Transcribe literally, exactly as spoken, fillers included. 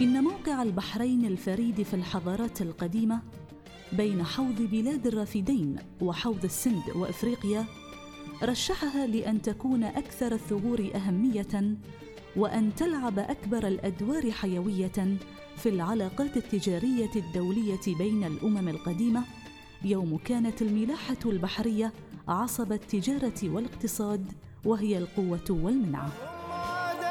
إن موقع البحرين الفريد في الحضارات القديمة بين حوض بلاد الرافدين وحوض السند وإفريقيا رشحها لأن تكون أكثر الثغور أهمية وأن تلعب أكبر الأدوار حيوية في العلاقات التجارية الدولية بين الأمم القديمة، يوم كانت الملاحة البحرية عصب التجارة والاقتصاد وهي القوة والمنعة.